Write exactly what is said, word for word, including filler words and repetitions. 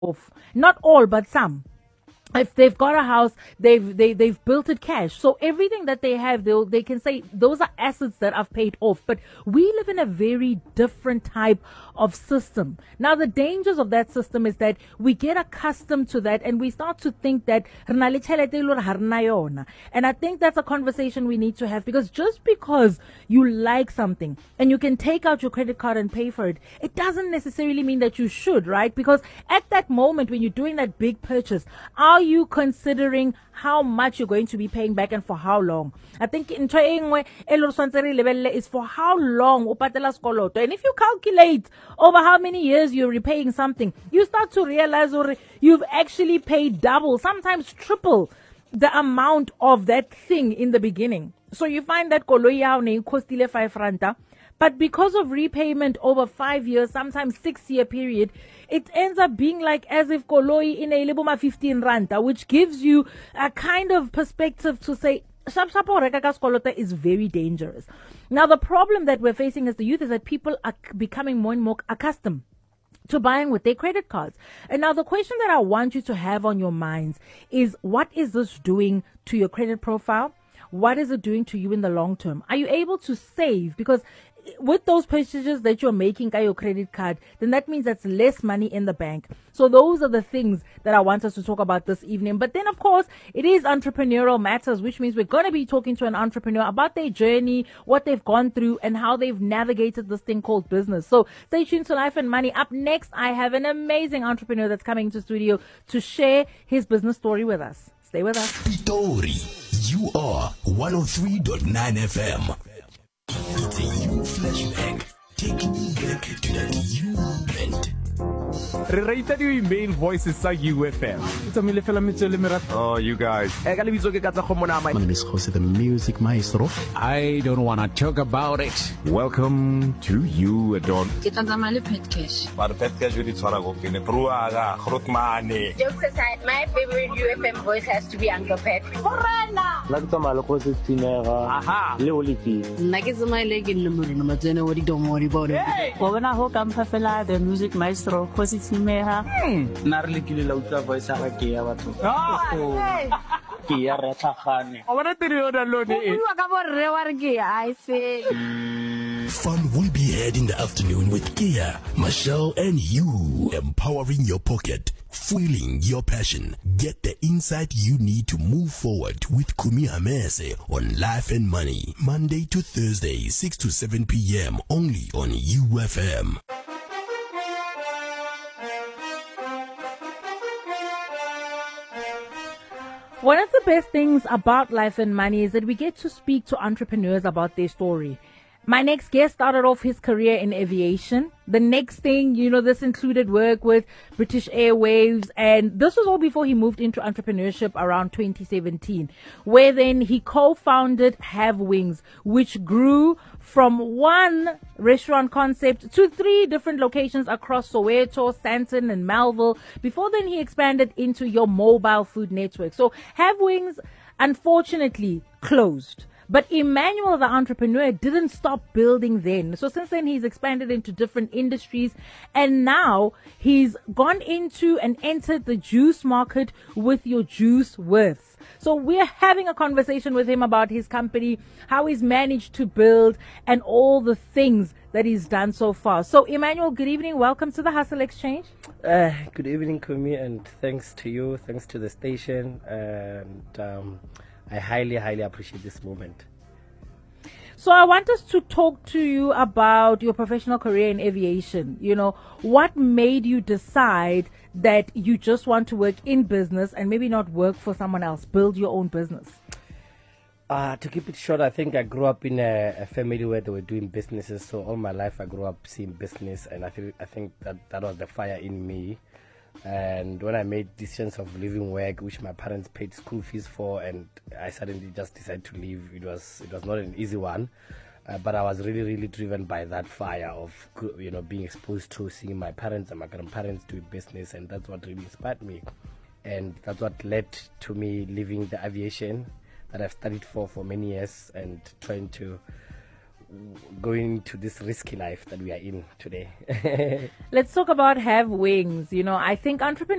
off. Not all, but some. If they've got a house, they've they, they've built it cash. So everything that they have, they they can say those are assets that I've paid off. But we live in a very different type of system. Now, the dangers of that system is that we get accustomed to that and we start to think that and I think that's a conversation we need to have, because just because you like something and you can take out your credit card and pay for it, it doesn't necessarily mean that you should, right? Because at that moment when you're doing that big purchase, are you considering how much you're going to be paying back and for how long? I think in is for how long. And if you calculate over how many years you're repaying something, you start to realize or you've actually paid double, sometimes triple the amount of that thing in the beginning. So you find that koloi costile five ranta, but because of repayment over five years, sometimes six year period, it ends up being like as if koloi in a libuma fifteen ranta, which gives you a kind of perspective to say, is very dangerous. Now, the problem that we're facing as the youth is that people are becoming more and more accustomed to buying with their credit cards. And now the question that I want you to have on your minds is, what is this doing to your credit profile? What is it doing to you in the long term? Are you able to save? Because with those purchases that you're making by your credit card, then that means that's less money in the bank. So those are the things that I want us to talk about this evening. But then, of course, it is entrepreneurial matters, which means we're going to be talking to an entrepreneur about their journey, what they've gone through, and how they've navigated this thing called business. So stay tuned to Life and Money. Up next, I have an amazing entrepreneur that's coming to studio to share his business story with us. Stay with us. Story. You are one oh three point nine F M. It's a U flashback, taking you back to that U moment. Re-rated yung email voices sa U F M. Oh, you guys. My name is Jose, the music maestro. I don't want to talk about it. Welcome to you, Adon. Ke tla tsamaya le pet cash. But pet cash with tshwara go kene truaga grotmane. Jokes aside, my favorite U F M voice has to be Uncle Pet. Morena. La tsamaya le go se tsinega. Aha. Le olipi. Nna ke tsamaya le ke le morena matsene wa di domori bona. Go bona ho ka mphafela the music maestro go se tsimeha. Nna re le kile la utla voice ga ke ya batho. Ke ya ratlagane. I want to tell you that Lord. Fun will be had in the afternoon with Kia, Michelle, and you, empowering your pocket, fueling your passion. Get the insight you need to move forward with Kumi Hamese on Life and Money, Monday to Thursday, six to seven p.m. only on U F M. One of the best things about Life and Money is that we get to speak to entrepreneurs about their story. My next guest started off his career in aviation. The next thing, you know, this included work with British Airways, and this was all before he moved into entrepreneurship around twenty seventeen, where then he co-founded Have Wings, which grew from one restaurant concept to three different locations across Soweto, Sandton, and Melville. Before then, he expanded into your mobile food network. So Have Wings, unfortunately, closed. But Emmanuel, the entrepreneur, didn't stop building then. So since then, he's expanded into different industries. And now he's gone into and entered the juice market with your Juice Worths. So we're having a conversation with him about his company, how he's managed to build, and all the things that he's done so far. So Emmanuel, good evening. Welcome to the Hustle Exchange. Uh, good evening, Kumi, and thanks to you, thanks to the station. And um, I highly, highly appreciate this moment. So I want us to talk to you about your professional career in aviation. You know, what made you decide that you just want to work in business and maybe not work for someone else, build your own business? Uh, to keep it short, I think I grew up in a, a family where they were doing businesses. So all my life I grew up seeing business, and I think I think that that was the fire in me. And when I made decisions of leaving work, which my parents paid school fees for, and I suddenly just decided to leave, it was it was not an easy one, uh, but I was really really driven by that fire of, you know, being exposed to seeing my parents and my grandparents do business, and that's what really inspired me, and that's what led to me leaving the aviation that I've studied for for many years and trying to going to this risky life that we are in today. Let's talk about have wings. You know, I think entrepreneurs